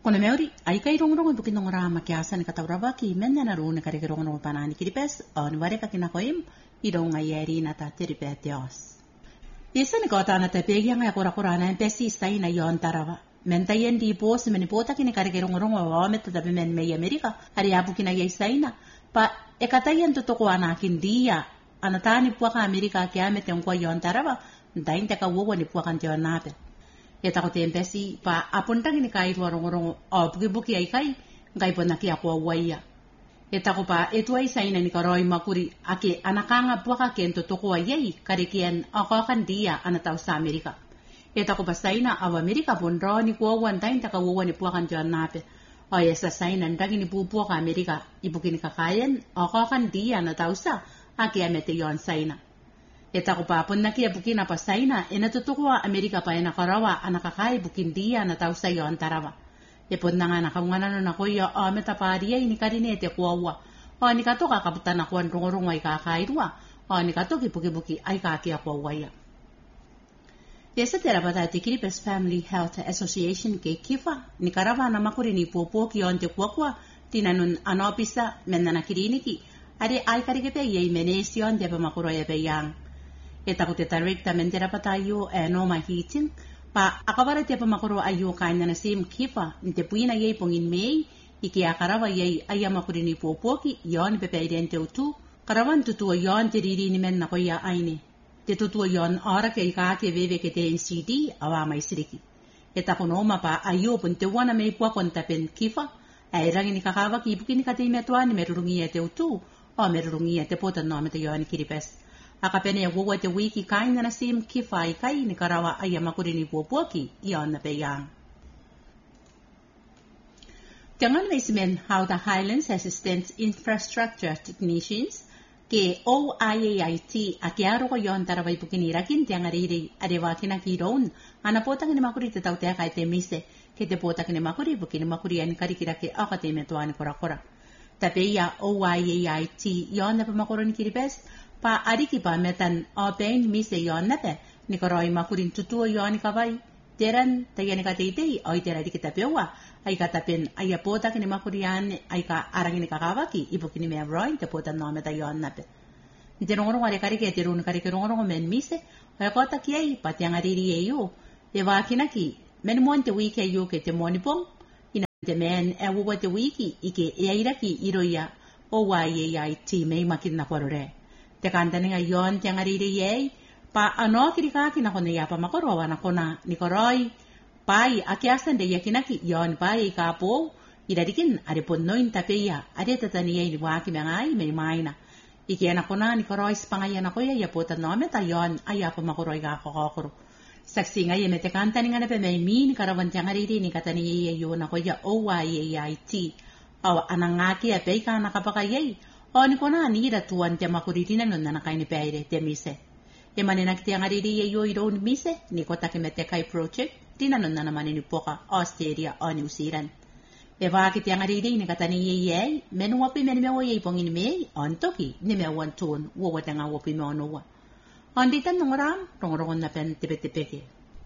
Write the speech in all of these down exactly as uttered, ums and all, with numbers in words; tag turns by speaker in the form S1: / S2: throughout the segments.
S1: Kone meuri, ai kai rongo-rongo bukin nong rama ki asa ni katauraba ki menya na rune kare ki rongo-rongo panani ki ripes, o ni ware ka kinakoim, i ronga ieri na ta tiripe Dios. Isa ni kota na te pegi ang akura-kura na empesi istai na yon tarawa. Menta yen di po si menipota kini kare ki rongo-rongo wa meta tabi men mei Amerika, hari apu kina yai saina, pa ekatayen tutoko anakin dia, anatani puwa ka Amerika ki amete ang kwa yon tarawa, ntain teka wuwa ni puwa kan tiyon nape. Eta ko tempesi pa apunta gini kai tua rongo-rongo o buki-buki ai kai ngai pona ki ako waia. Eta ko pa etu ai saina ni karoi makuri ake anakanga puaka kento toko ai kare kien akakan dia anatau sa Amerika. Eta ko pa saina aw Amerika pondro ni ko wan tain taka wo ni puakan jan nape. O esa saina ndagi ni pupu ka Amerika ibuki ni kakayen akakan dia anatau sa ake amete yon saina. Eta ko pa pon na kia bukin apa saina ena tutukwa Amerika pa ena karawa anakakai bukin dia na tau sa yon tarawa. E pon na nga nakangana no nakoya o meta pa ria ini karine te kuawa. O ni katoka kaputa na kuan rongo-rongo ay kakairua. O ni katoki buki-buki ay kakia kuawaya. Yesa tera pata te Kiripes Family Health Association ke kifa ni karawa na makuri ni popo ki on te kuakua tinanun anopisa menna na kiriniki. Ari ay karikepe yei menesion te pa makuro ya peyang. Eta ko te director mentera patayo e no mahitin pa akabara te pamakoro ayo kaina na sim kifa nte puina yei pongin mei iki akarawa yei ayama kurini popoki yon pepe idente utu karawan tutu yon te riri ni men na koya aine te tutu yon ora ke ka ke veve ke te N C D awa mai siriki eta ko no mapa ayo pun te wana mei pua konta pen kifa ai rangi ni kakawa ki bukini ka te metwani merurungi te utu o merurungi te pota no me te yon Kiripes. Akapene ya wuwa te wiki kaina na sim kifai kai ni karawa aya makuri ni puapuaki iyon na peyang. Tiangan Wastemen how the Highlands Assistance Infrastructure Technicians ke O I A I T akiaro ko yon taraway pukinirakin tiangariri adewa kinakiroon anapotang ni makuri te tautea kai te mise ke te potang ni makuri bukini makuri an karikirake akate metuan kora-kora. Tapeya O I A I T yon na pamakuro ni Kiripes pa ariki pa metan o pain mise yon nape ni koroi makurin tutuo yon kawai teran tayani ka teitei o itera di kita pewa ay katapin ay apota kini makurian ay ka arangin ni kakawaki ibu kini me roin te pota no meta yon nape ntirongorong are karike tirun karike rongorong men mise ay kota kiai patiang ariri eyo e wakinaki men monte wiki ayo ke te monipong ina te men e wuwa te wiki ike e airaki iroya O Y A I T may makin na korore. Te kanta nga yon tiang ariri yei pa ano kirikaki na kone yapa makorowa na kona ni koroi pai akiasan de yakinaki yon pai kapo idadikin aripon noin tapeya ade tatani yei ni waki mengai may maina iki na kona ni koroi spangaya na koya yapota no meta yon ayapa makoroi ga kokokoro saksi nga ye mete kanta nga na pe may min karawan tiang ariri ni katani yei yo na koya O Y A I T aw anangaki apay ka nakapakayay o ni ko na nira tuwan te makuriti na nun na nakaini peire te mise. E maninak te angariri yayo iroon mise ni ko takimete kay project tinanon na naman ni Poka, Australia o New Zealand. E bakit te angariri ni katani yayay menuwapi menmewa yay pongin mei on toki ni mewan tuon wawat nga wapi meonowa. On ditan nung ram rongorongon na pen tipe-tipeke.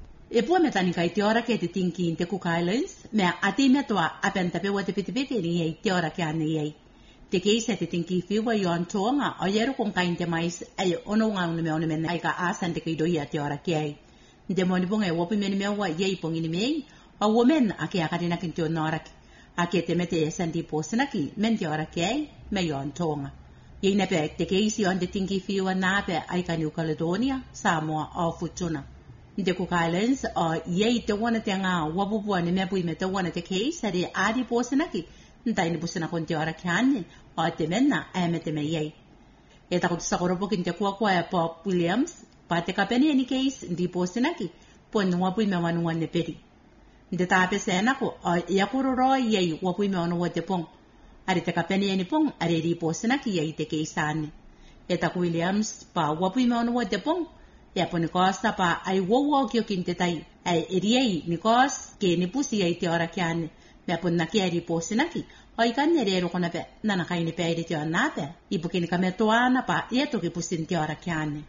S1: E po metani kay teora ke titingkin te Cook Islands me ati metwa apen tape wa tipe-tipeke ni yay teora ke ani yay. Te keisa te tinki fiwa yon tonga o yeru kong kain te mais ay ono nga unu meo men ay ka asan te kido ya te ora kiai. Nde mo ni pong ay wopi men meo wa yei pong ini mei o women aki akadina kinti onorak. Aki te mete esan di posanaki men te ora kiai me yon tonga. Yei nepe te keisi on te tinki fiwa nape ay ka New Caledonia, Samoa o Futuna. Nde Cook Islands o yei te wana te nga wabubua ni mepui me te wana te keisa de adi posanaki ntai ni busina kon te ora kiane o te mena e me te me yei. E tako te sakoropo kin te kuakua e Pop Williams pa te kapene ni case ndi posinaki po ni wapui me wanuan ne peri. Nde tape sena ko o yakuro roi yei wapui me wanu te pong. Ari te kapene ni pong ari ri posinaki yei te case ane. E tako Williams pa wapui me wanu te pong e po ni kosta pa ai wowo kio kin te tai ai eriei ni kos ke ni pusi yei te ora kiane. Me apun na kia ri posinaki o i kan nere ko na pe na na kai ni pe ri te na pe i bukin ka me toana pa e to ki pusin te ora kiane.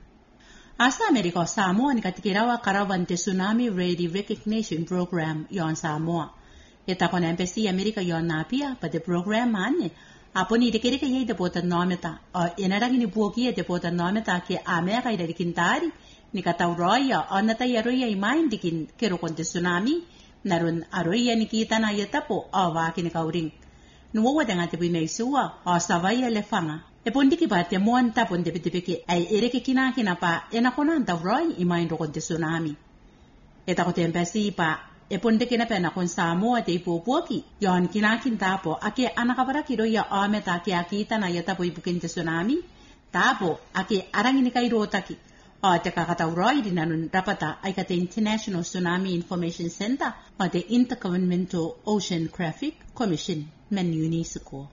S1: Asa Amerika Samoa ni katikirawa karawan te Tsunami Ready Recognition Program yon Samoa. Eta kon embassy Amerika yon napia pa de program ane. Apo ni dikere ke yei de bota nometa. O enaragi ni buoki de bota nometa ke Amerika ida dikintari. Ni katau roya onata ya roya imain dikin kero konte tsunami. Narun aroya ni kita na yetapo o waki ni kauring. Nuwa dengan te bime isua o savaya le fanga. E pondi ki ba te moanta ponde pitipiki ai ere ke kina kina pa ena kona anta roy imain ro konte tsunami. Eta ko te embassy pa e ponde kina pena kon Samoa te ipupuaki yon kina kintapo ake anakabara kiro ya ameta ake akita na yetapo ipukin te tsunami tapo ake arangini kai rotaki o te kakatauroi dinanun rapata ay ka te International Tsunami Information Center o te Intergovernmental Oceanographic Commission men UNESCO.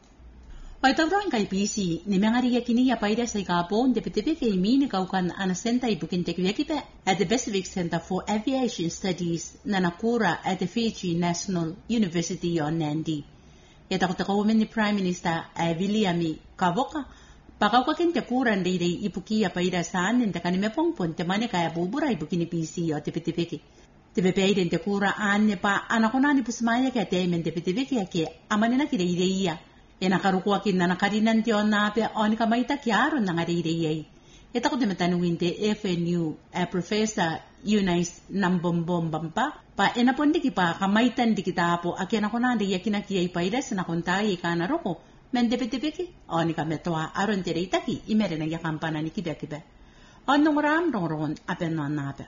S1: O ito rin kay P C, ni mga riya kiniya paida sa ikapon, de pitipi kay mini kaukan ana senta ibukin tekwekipe at the Pacific Center for Aviation Studies na nakura at the Fiji National University on Nandi. Ito ko takawamin ni Prime Minister uh, William Kavoka, pakaukakin te kuran day day ipukiya paida saan, hindi ka ni mepongpon, te mani kaya bubura ibukin ni P C o te pitipiki. Te bepeiden te kura ane pa anakuna ni pusmaya kaya te men te pitipiki ake amanina kira ideiya. E nakarukuakin na nakarinan ti on nape o ni kamaita kiaron na ngaririyay. Ito ko dimatanungin ti F N U eh, Professor Eunice Nambombom pa pa e napondi ki pa kamaitan di kita po akin ako na di yakin akiyay paidas na kuntayi ka na roko men depetipiki o ni kametoa aron ti reitaki imere na yakampana ni kibe-kibe. O nung ram rong ron apen no nape.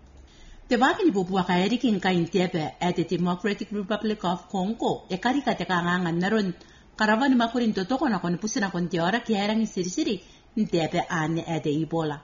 S1: Tebaki ni bubuwa ka erikin ka intebe at the Democratic Republic of Congo e karika te kangangan na ron karavan makurin totoko na kon pusin akon tiora kierang siri-siri ntepe ane ede Ebola.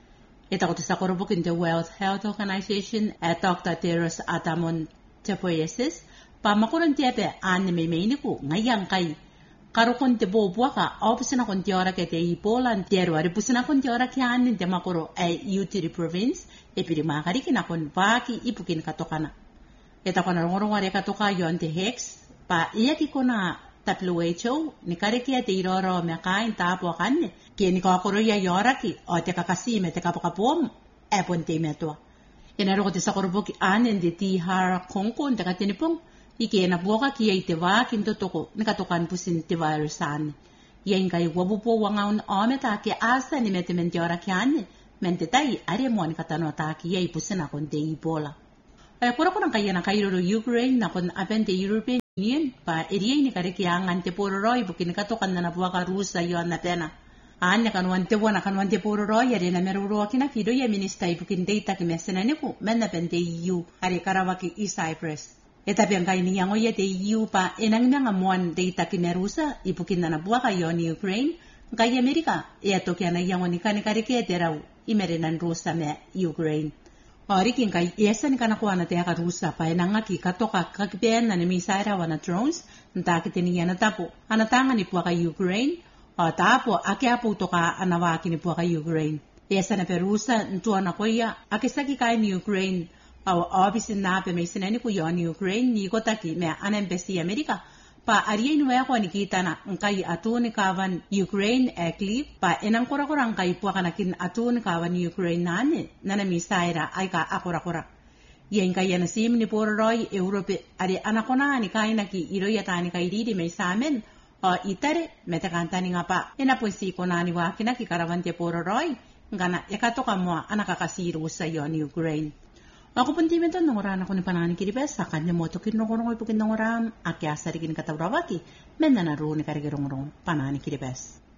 S1: Ita ko sa korobokin the World Health Organization at Doctor Tedros Adhanom Ghebreyesus pa makurin tepe ane may mainiku ngayang kay karukon te bobuwa ka o pusin akon tiora kete Ebola ntero ari pusin akon tiora kianin te makuro ay Utiri Province e pirimakarikin akon baki ipukin katokana. Ita ko na rongorongare katoka yon te Hex pa iyaki ko na W H O ni karikia te iroro me kain tapo kanne ki ni kakoroya yoraki o te kakasime te kapokapom e ponte metua ina ro te sakoroboki anen de ti har kongkon te katinipong iki na buoka ki ai te wa kinto toko ni katokan pusin te virus an yen kai wabupo wangaun ometa ke asa ni metemente ora kiane mente tai are mo ni katano ta ki ai pusin akon te Ebola ay pura ko nang kaya na kairo Ukraine na kon apen te European Union pa eriay ni kariki angan te puro roy bukin katokan na nabuwa ka Rusa yon na pena anya kanuan te wana kanuan te puro roy ari na meruro kina kido ya minister bukin data ki mesena niku men na pen te E U ari karawaki i Cyprus eta biang kay ni yango ye te E U pa enang na ngamuan data ki merusa ibukin na nabuwa ka yon ni Ukraine kay Amerika e ato kya na yango ni kani kariki te raw imerenan Rusa me Ukraine. Ori king kay yesan kana ko na te ka Rusa pa enanga ki katoka kakben na ni misaira wana drones nta ki tini yana tapo anatanga ni puaka Ukraine o tapo ake apo toka anawa ki ni puaka Ukraine yesan pe Rusa ntu ana koya akisaki kay ni Ukraine au obviously na pe mesinani ko yon Ukraine ni ko taki me an embassy America pa ariay nuwa ko ni kita na kay atun kawan Ukraine ekli pa enang kora-korang kay puaka nakin atun kawan Ukraine nane nana misaira ay ka akora-kora yen kaya na sim ni pororoy Europe ari anakona ni kay naki iroyata ni kay didi may samen o itare metakanta ni nga pa ena puesi ko na ni wakina ki karawante pororoy ngana ekato ka mo anakakasiru sa yon Ukraine. Ako pun timen to nongoran ako ni panani kiribes sa kanya mo to kinongorong ipukin nongoram akya sarikin katawrawaki men na naru ni karigirong panani kiribes.